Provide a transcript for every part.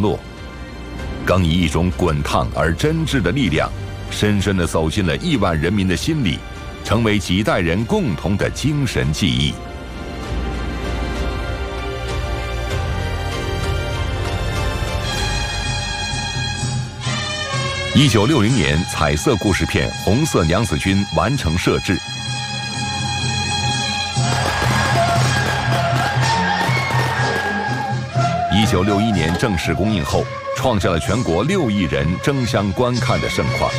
落，更以一种滚烫而真挚的力量，深深地走进了亿万人民的心里，成为几代人共同的精神记忆。1960年，彩色故事片《红色娘子军》完成摄制。1961年正式公映后，创下了全国6亿人争相观看的盛况。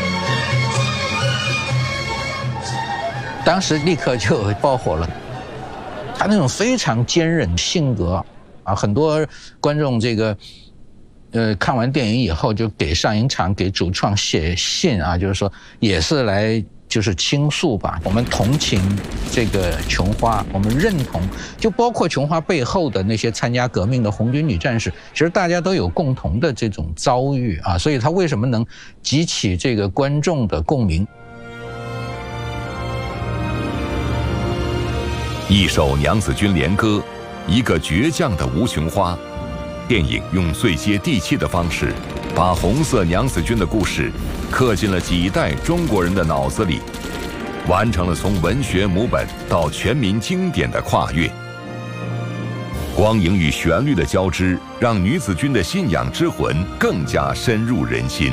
当时立刻就爆火了，他那种非常坚韧性格啊，很多观众看完电影以后就给上影厂给主创写信啊，就是说也是来就是倾诉吧，我们同情这个琼花，我们认同，就包括琼花背后的那些参加革命的红军女战士，其实大家都有共同的这种遭遇啊，所以他为什么能激起这个观众的共鸣？ 一首娘子军联歌，一个倔强的吴琼花。电影用最接地气的方式，把红色娘子军的故事刻进了几代中国人的脑子里，完成了从文学母本到全民经典的跨越。光影与旋律的交织，让女子军的信仰之魂更加深入人心。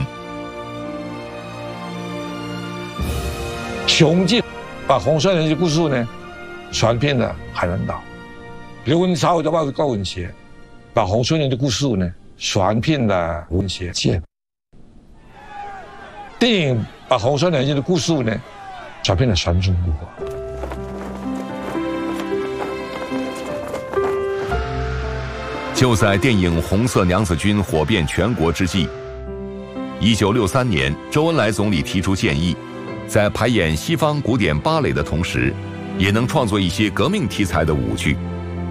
穷尽把红色娘子军故事呢传遍了海南岛。刘文超的报高文协把红色娘子军的故事呢传遍了文学界。电影把红色娘子军的故事呢传遍了全中国。 就在电影《红色娘子军》火遍全国之际，1963年，周恩来总理提出建议，在排演西方古典芭蕾的同时，也能创作一些革命题材的舞剧。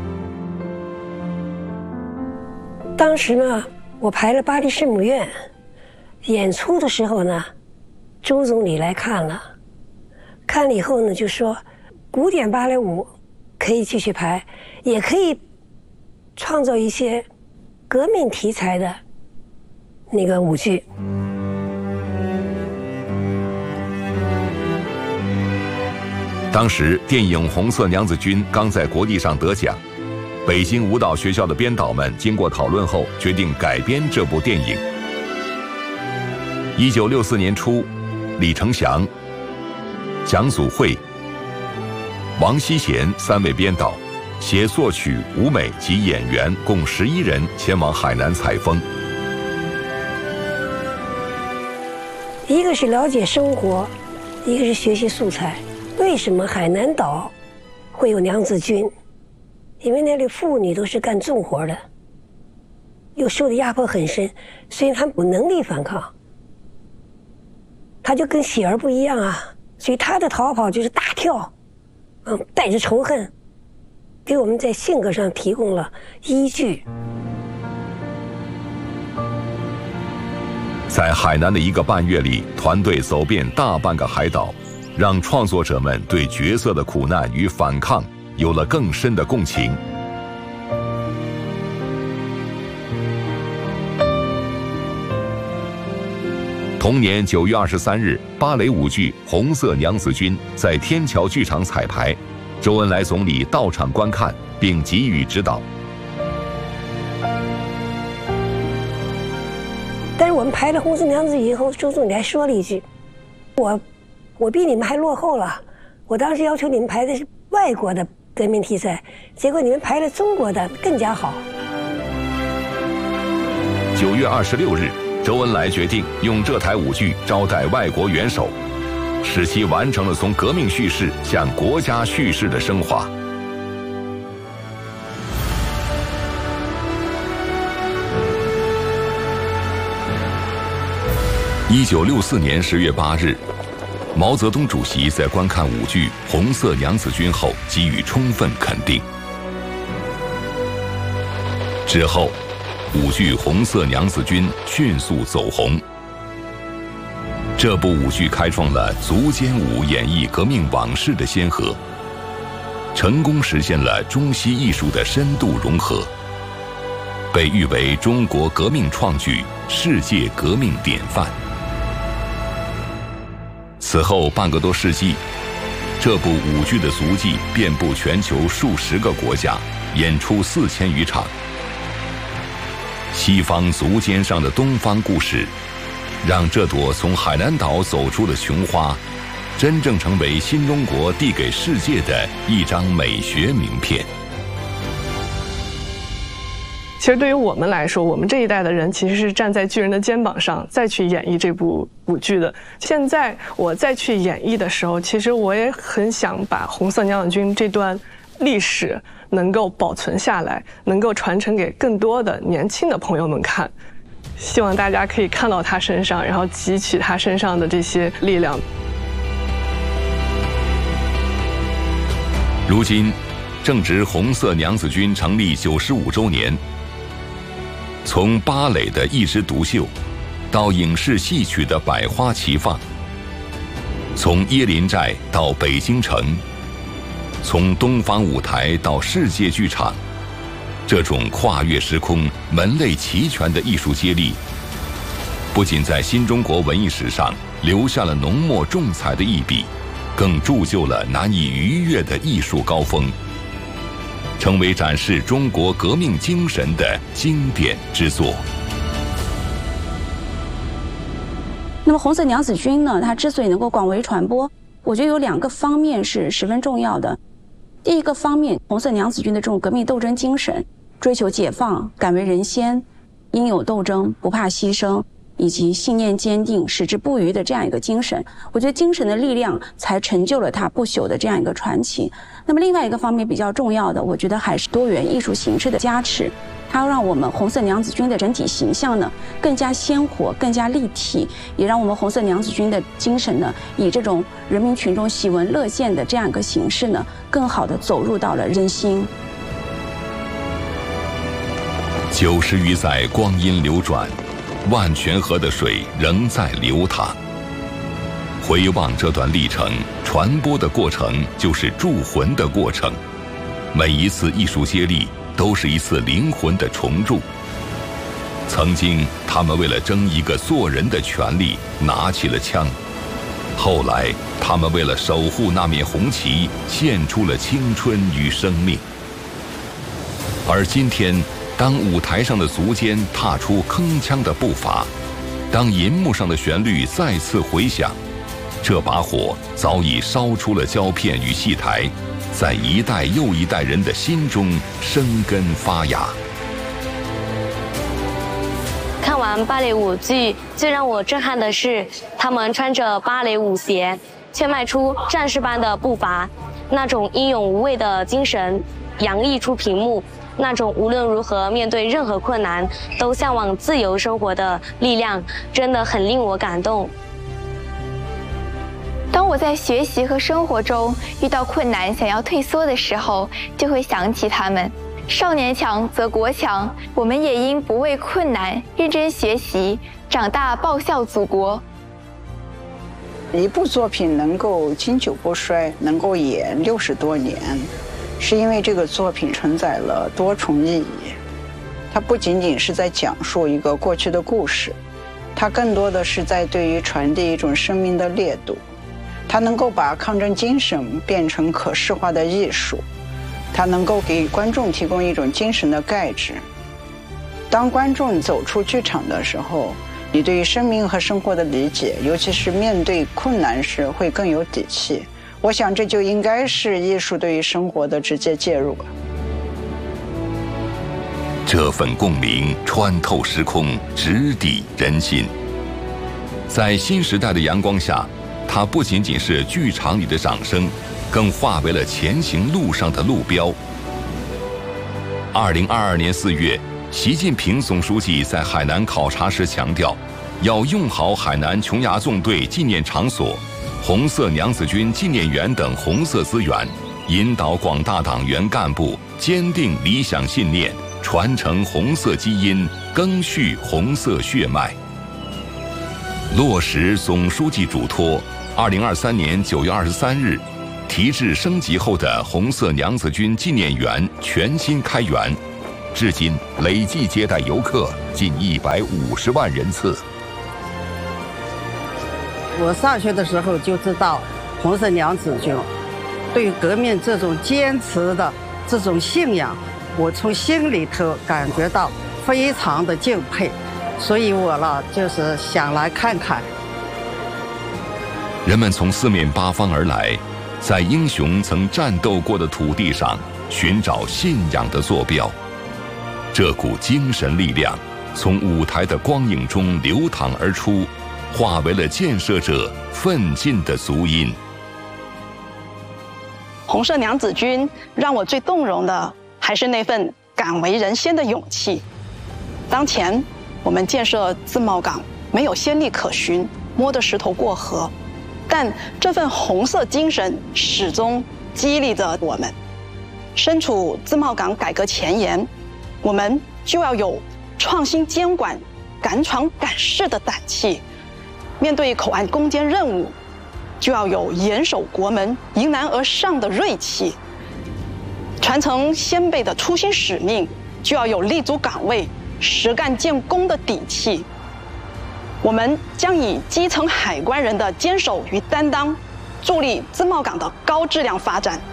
当时呢，我排了巴黎圣母院，演出的时候呢，周总理来看了，看了以后呢，就说古典芭蕾舞可以继续排，也可以创造一些革命题材的那个舞剧。 当时电影《红色娘子军》刚在国际上得奖，北京舞蹈学校的编导们经过讨论后，决定改编这部电影。1964年初，李成祥、蒋祖慧、王希贤3位编导，携作曲、舞美及演员共11人前往海南采风。 一个是了解生活，一个是学习素材。为什么海南岛会有娘子军？因为那里妇女都是干重活的，又受的压迫很深，所以他们有能力反抗。他就跟喜儿不一样啊，所以他的逃跑就是大跳，带着仇恨，给我们在性格上提供了依据。 在海南的1个半月里，团队走遍大半个海岛，让创作者们对角色的苦难与反抗有了更深的共情。同年9月23日，芭蕾舞剧《红色娘子军》在天桥剧场彩排，周恩来总理到场观看并给予指导。 但是我们排了《红色娘子》以后，周总理还说了一句：“我比你们还落后了。我当时要求你们排的是外国的革命题材，结果你们排了中国的，更加好。” 9月26日，周恩来决定用这台舞剧招待外国元首，使其完成了从革命叙事向国家叙事的升华。1964年10月8日，毛泽东主席在观看舞剧《红色娘子军》后给予充分肯定。之后，舞剧《红色娘子军》迅速走红。这部舞剧开创了足尖舞演绎革命往事的先河，成功实现了中西艺术的深度融合。 被誉为中国革命创举、世界革命典范。此后半个多世纪，这部舞剧的足迹遍布全球数十个国家，演出4000余场。西方足尖上的东方故事，让这朵从海南岛走出的琼花，真正成为新中国递给世界的一张美学名片。 其实对于我们来说，我们这一代的人其实是站在巨人的肩膀上再去演绎这部舞剧的。现在我再去演绎的时候，其实我也很想把红色娘子军这段历史能够保存下来，能够传承给更多的年轻的朋友们看。希望大家可以看到他身上，然后汲取他身上的这些力量。 如今正值红色娘子军成立95周年，从芭蕾的一枝独秀，到影视戏曲的百花齐放，从椰林寨到北京城，从东方舞台到世界剧场，这种跨越时空、门类齐全的艺术接力，不仅在新中国文艺史上留下了浓墨重彩的一笔，更铸就了难以逾越的艺术高峰，成为展示中国革命精神的经典之作。 那么红色娘子军呢，它之所以能够广为传播，我觉得有2个方面是十分重要的。第一个方面，红色娘子军的这种革命斗争精神，追求解放，敢为人先，应有斗争，不怕牺牲，以及信念坚定、矢志不渝的这样一个精神，我觉得精神的力量才成就了它不朽的这样一个传奇。那么另外一个方面比较重要的，我觉得还是多元艺术形式的加持，它让我们红色娘子军的整体形象呢更加鲜活、更加立体，也让我们红色娘子军的精神呢以这种人民群众喜闻乐见的这样一个形式呢，更好地走入到了人心。 90余载光阴流转，万泉河的水仍在流淌。回望这段历程，传播的过程就是铸魂的过程。每一次艺术接力都是一次灵魂的重铸。曾经，他们为了争一个做人的权利，拿起了枪；后来，他们为了守护那面红旗，献出了青春与生命。而今天，当舞台上的足尖踏出铿锵的步伐，当银幕上的旋律再次回响，这把火早已烧出了胶片与戏台，在一代又一代人的心中生根发芽。 看完芭蕾舞剧，最让我震撼的是，他们穿着芭蕾舞鞋，却迈出战士般的步伐，那种英勇无畏的精神洋溢出屏幕，那种无论如何面对任何困难都向往自由生活的力量，真的很令我感动。 当我在学习和生活中遇到困难想要退缩的时候，就会想起他们。少年强则国强，我们也应不畏困难，认真学习，长大报效祖国。 一部作品能够经久不衰，能够演60多年，是因为这个作品承载了多重意义。它不仅仅是在讲述一个过去的故事，它更多的是在对于传递一种生命的烈度。它能够把抗争精神变成可视化的艺术，它能够给观众提供一种精神的钙质。当观众走出剧场的时候，你对于生命和生活的理解，尤其是面对困难时，会更有底气。我想这就应该是艺术对于生活的直接介入。 这份共鸣穿透时空，直抵人心。在新时代的阳光下，它不仅仅是剧场里的掌声，更化为了前行路上的路标。2022年4月，习近平总书记在海南考察时强调，要用好海南琼崖纵队纪念场所、红色娘子军纪念园等红色资源，引导广大党员干部坚定理想信念，传承红色基因，赓续红色血脉，落实总书记嘱托。2023年9月23日，提质升级后的红色娘子军纪念园全新开园， 至今累计接待游客近150万人次。 我上学的时候就知道红色娘子军对革命这种坚持的这种信仰，我从心里头感觉到非常的敬佩，所以我呢就是想来看看。 人们从四面八方而来，在英雄曾战斗过的土地上寻找信仰的坐标。这股精神力量从舞台的光影中流淌而出，化为了建设者奋进的足音。 红色娘子军让我最动容的还是那份敢为人先的勇气。当前我们建设自贸港没有先例可循，摸着石头过河，但这份红色精神始终激励着我们。身处自贸港改革前沿，我们就要有创新监管、敢闯敢试的胆气；面对口岸攻坚任务，就要有严守国门、迎难而上的锐气；传承先辈的初心使命，就要有立足岗位、实干建功的底气。我们将以基层海关人的坚守与担当，助力自贸港的高质量发展。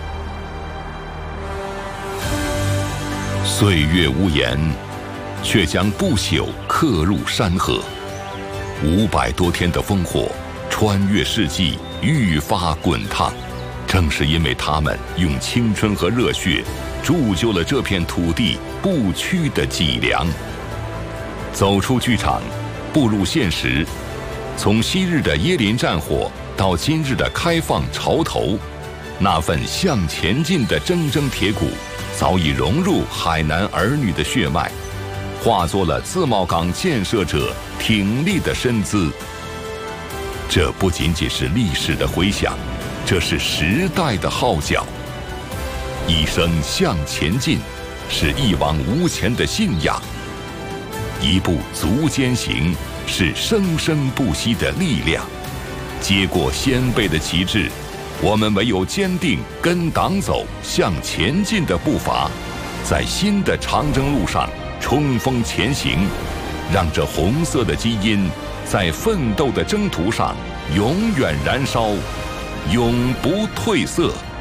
岁月无言，却将不朽刻入山河。500多天的烽火，穿越世纪，愈发滚烫。正是因为他们用青春和热血，铸就了这片土地不屈的脊梁。走出剧场，步入现实，从昔日的椰林战火到今日的开放潮头，那份向前进的铮铮铁骨早已融入海南儿女的血脉，化作了自贸港建设者挺立的身姿。这不仅仅是历史的回响，这是时代的号角。一生向前进，是一往无前的信仰；一步足尖行，是生生不息的力量。接过先辈的旗帜，我们唯有坚定跟党走向前进的步伐，在新的长征路上冲锋前行，让这红色的基因在奋斗的征途上永远燃烧，永不褪色。